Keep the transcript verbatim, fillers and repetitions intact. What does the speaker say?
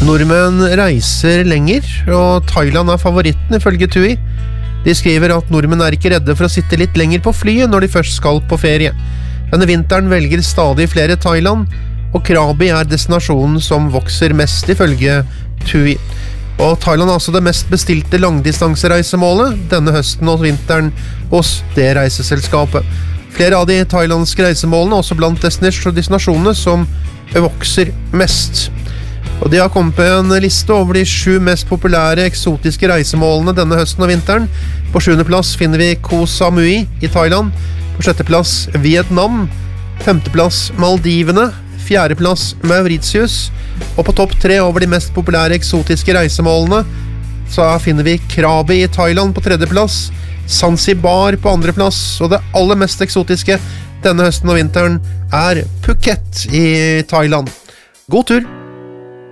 Nordmenn reiser lenger, og Thailand er favoritten ifølge T U I. De skriver at nordmenn er ikke redde for å sitte litt lenger på flyet når de først skal på ferie. Denne vinteren velger stadig flere Thailand, og Krabi er destinasjonen som vokser mest ifølge T U I. Og Thailand er altså det mest bestilte langdistansereisemålet denne høsten og vinteren hos det reiseselskapet. Flere av de thailandske reisemålene er også blant destinasjonene som vokser mest. Og de har kommet på en liste over de sju mest populære eksotiske reisemålene denne høsten og vinteren. På sjuende plass finner vi Koh Samui i Thailand. På sjette plass Vietnam. Femte plass Maldivene. Fjerde plass Mauritius. Og på topp tre over de mest populære eksotiske reisemålene så finner vi Krabi i Thailand på tredje plass. Zanzibar på andre plass. Og det aller mest eksotiske denne høsten og vinteren er Phuket i Thailand. God tur!